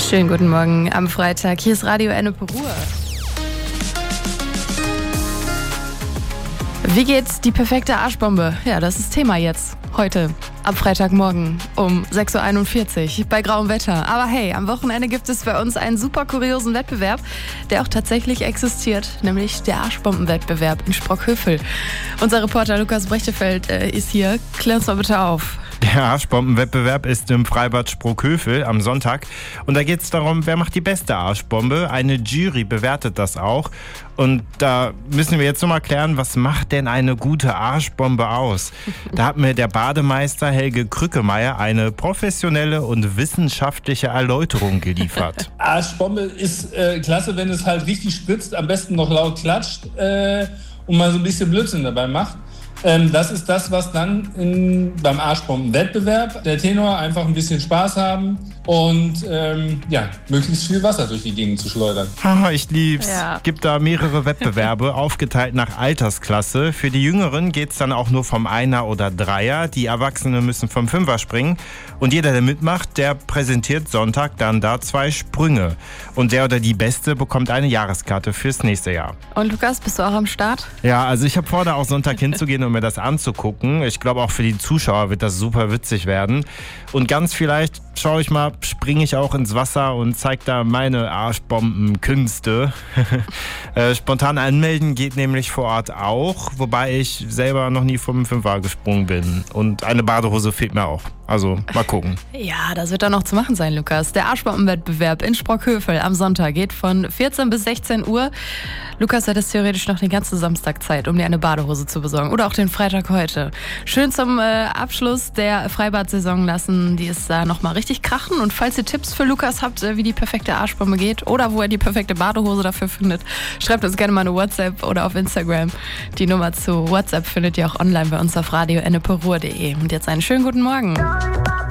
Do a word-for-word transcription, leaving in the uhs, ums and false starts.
Schönen guten Morgen am Freitag. Hier ist Radio Ennepe-Ruhr. Wie geht die perfekte Arschbombe? Ja, das ist Thema jetzt. Heute, am Freitagmorgen um sechs Uhr einundvierzig bei grauem Wetter. Aber hey, am Wochenende gibt es bei uns einen super kuriosen Wettbewerb, der auch tatsächlich existiert, nämlich der Arschbombenwettbewerb in Sprockhövel. Unser Reporter Lukas Brechtefeld äh, ist hier. Klär uns mal bitte auf. Der Arschbombenwettbewerb ist im Freibad Sprockhövel am Sonntag. Und da geht es darum, wer macht die beste Arschbombe. Eine Jury bewertet das auch. Und da müssen wir jetzt nochmal klären, was macht denn eine gute Arschbombe aus? Da hat mir der Bademeister Helge Krückemeier eine professionelle und wissenschaftliche Erläuterung geliefert. Arschbombe ist äh, klasse, wenn es halt richtig spritzt, am besten noch laut klatscht äh, und man so ein bisschen Blödsinn dabei macht. Ähm, das ist das, was dann in, beim Arschbombenwettbewerb der Tenor einfach ein bisschen Spaß haben und ähm, ja, möglichst viel Wasser durch die Gegend zu schleudern. Haha, ich lieb's. Ja. Gibt da mehrere Wettbewerbe, aufgeteilt nach Altersklasse. Für die Jüngeren geht's dann auch nur vom Einer oder Dreier. Die Erwachsenen müssen vom Fünfer springen. Und jeder, der mitmacht, der präsentiert Sonntag dann da zwei Sprünge. Und der oder die Beste bekommt eine Jahreskarte fürs nächste Jahr. Und Lukas, bist du auch am Start? Ja, also ich habe vor, da auch Sonntag hinzugehen, um mir das anzugucken. Ich glaube, auch für die Zuschauer wird das super witzig werden. Und ganz vielleicht schaue ich mal, springe ich auch ins Wasser und zeige da meine Arschbombenkünste. äh, spontan anmelden geht nämlich vor Ort auch, wobei ich selber noch nie vom Fünfer gesprungen bin. Und eine Badehose fehlt mir auch. Also mal gucken. Ja, das wird dann noch zu machen sein, Lukas. Der Arschbombenwettbewerb in Sprockhövel am Sonntag geht von vierzehn bis sechzehn Uhr. Lukas hat es theoretisch noch den ganzen Samstag Zeit, um dir eine Badehose zu besorgen. Oder auch den Freitag heute. Schön zum äh, Abschluss der Freibad-Saison lassen. Die ist da nochmal richtig krachen. Und falls ihr Tipps für Lukas habt, äh, wie die perfekte Arschbombe geht oder wo er die perfekte Badehose dafür findet, schreibt uns gerne mal eine WhatsApp oder auf Instagram. Die Nummer zu WhatsApp findet ihr auch online bei uns auf radio ennepe ruhr punkt de. Und jetzt einen schönen guten Morgen.